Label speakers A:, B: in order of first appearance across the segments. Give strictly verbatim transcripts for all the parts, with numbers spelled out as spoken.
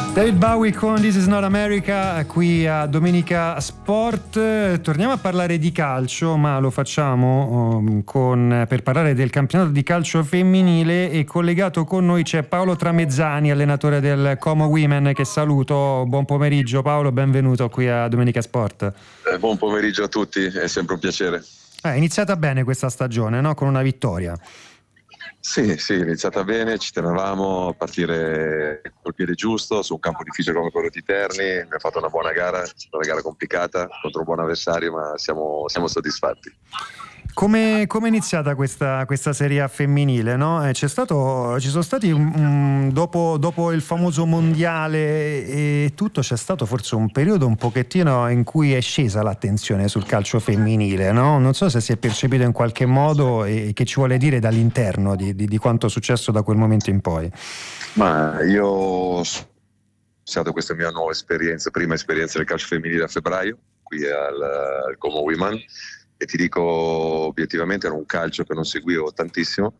A: David Bowie con This Is Not America qui a Domenica Sport. Torniamo a parlare di calcio, ma lo facciamo um, con, per parlare del campionato di calcio femminile, e collegato con noi c'è Paolo Tramezzani, allenatore del Como Women, che saluto. Buon pomeriggio Paolo, benvenuto qui a Domenica Sport.
B: Eh, buon pomeriggio a tutti, è sempre un piacere.
A: Eh, è iniziata bene questa stagione, no? Con una vittoria.
B: Sì, sì, è iniziata bene, ci tenevamo a partire col piede giusto su un campo difficile come quello di Terni. Abbiamo fatto una buona gara, una gara complicata contro un buon avversario, ma siamo, siamo soddisfatti.
A: Come è iniziata questa, questa Serie A femminile, no? Eh, c'è stato, ci sono stati um, dopo, dopo il famoso mondiale e tutto, c'è stato forse un periodo un pochettino in cui è scesa l'attenzione sul calcio femminile, no? Non so se si è percepito in qualche modo e che ci vuole dire dall'interno di, di, di quanto è successo da quel momento in poi.
B: Ma io iniziato questa mia nuova esperienza, prima esperienza del calcio femminile a febbraio qui al, al Como Women. E ti dico obiettivamente era un calcio che non seguivo tantissimo,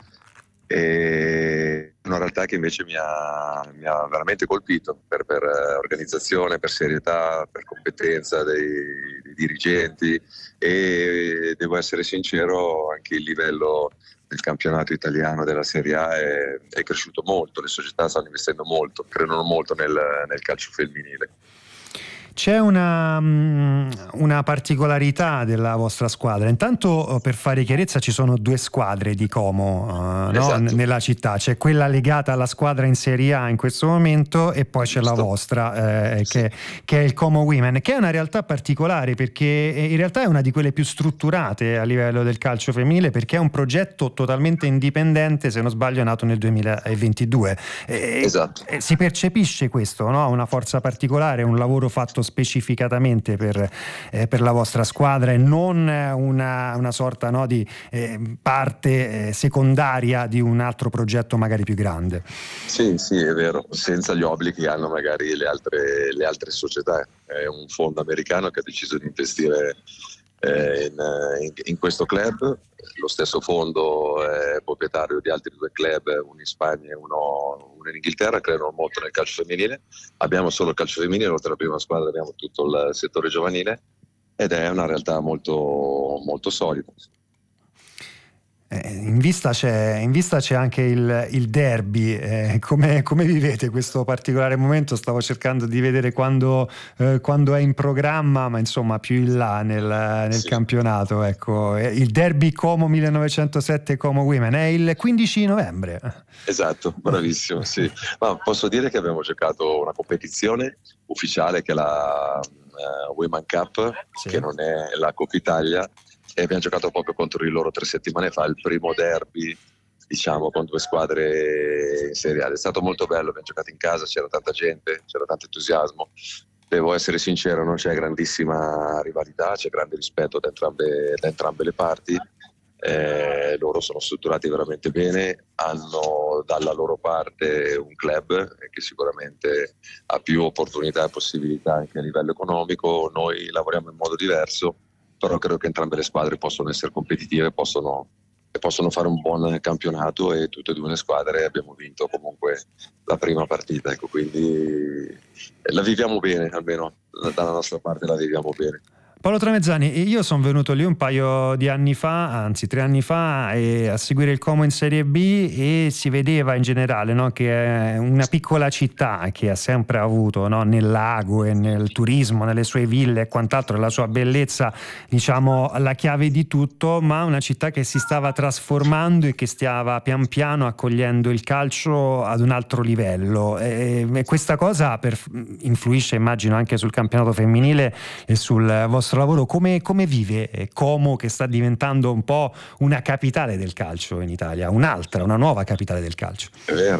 B: e una realtà che invece mi ha, mi ha veramente colpito per, per organizzazione, per serietà, per competenza dei, dei dirigenti, e devo essere sincero, anche il livello del campionato italiano della Serie A è, è cresciuto molto, le società stanno investendo molto, credono molto nel, nel calcio femminile.
A: C'è una, una particolarità della vostra squadra. Intanto, per fare chiarezza, ci sono due squadre di Como uh,
B: esatto.
A: no? nella città. C'è quella legata alla squadra in Serie A in questo momento, e poi c'è Giusto. la vostra eh, che, che è il Como Women, che è una realtà particolare, perché in realtà è una di quelle più strutturate a livello del calcio femminile, perché è un progetto totalmente indipendente, se non sbaglio è nato nel duemilaventidue. E,
B: esatto.
A: e si percepisce questo, no? Una forza particolare, un lavoro fatto specificatamente per, eh, per la vostra squadra, e non una, una sorta no, di eh, parte eh, secondaria di un altro progetto magari più grande.
B: Sì, sì, è vero, senza gli obblighi che hanno magari le altre, le altre società. È un fondo americano che ha deciso di investire eh, in, in, in questo club. Lo stesso fondo è proprietario di altri due club, uno in Spagna e uno, uno in Inghilterra, credono molto nel calcio femminile. Abbiamo solo il calcio femminile, oltre alla prima squadra abbiamo tutto il settore giovanile, ed è una realtà molto, molto solida.
A: In vista c'è, in vista c'è anche il, il derby. Eh, come, come vivete questo particolare momento? Stavo cercando di vedere quando, eh, quando è in programma, ma insomma più in là nel, nel sì. campionato. Ecco. Il derby Como millenovecentosette Como Women è il quindici novembre.
B: Esatto, bravissimo. Sì. Ma posso dire che abbiamo giocato una competizione ufficiale che è la uh, Women Cup, sì. che non è la Coppa Italia. E abbiamo giocato proprio contro di loro tre settimane fa, il primo derby, diciamo, con due squadre in Serie A. È stato molto bello, abbiamo giocato in casa, c'era tanta gente, c'era tanto entusiasmo. Devo essere sincero, non c'è grandissima rivalità, c'è grande rispetto da entrambe, da entrambe le parti. Eh, loro sono strutturati veramente bene, hanno dalla loro parte un club che sicuramente ha più opportunità e possibilità anche a livello economico. Noi lavoriamo in modo diverso, però credo che entrambe le squadre possono essere competitive, possono, e possono fare un buon campionato, e tutte e due le squadre abbiamo vinto comunque la prima partita, ecco, quindi la viviamo bene, almeno dalla nostra parte la viviamo bene.
A: Paolo Tramezzani, io sono venuto lì un paio di anni fa, anzi tre anni fa, e a seguire il Como in Serie B, e si vedeva in generale, no, che è una piccola città che ha sempre avuto, no, nel lago e nel turismo, nelle sue ville e quant'altro, la sua bellezza, diciamo, la chiave di tutto, ma una città che si stava trasformando e che stava pian piano accogliendo il calcio ad un altro livello, e, e questa cosa per, influisce, immagino, anche sul campionato femminile e sul vostro lavoro. Come, come vive Como, che sta diventando un po' una capitale del calcio in Italia, un'altra, una nuova capitale del calcio?
B: È vero.